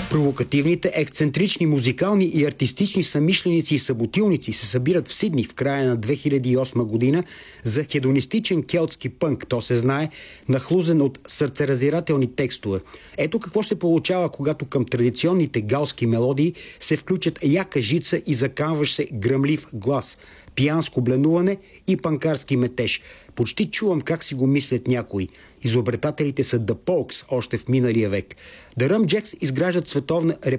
Провокативните, ексцентрични, музикални и артистични съмишленици и съботилници се събират в Сидни в края на 2008 година за хедонистичен келтски пънк, то се знае, нахлузен от сърцераздирателни текстове. Ето какво се получава, когато към традиционните галски мелодии се включат яка жица и заканващ се гръмлив глас, пиянско бленуване и панкарски метеж. Почти чувам как си го мислят някои. Изобретателите са The Pogues още в миналия век. The Rum Jacks изграждат световна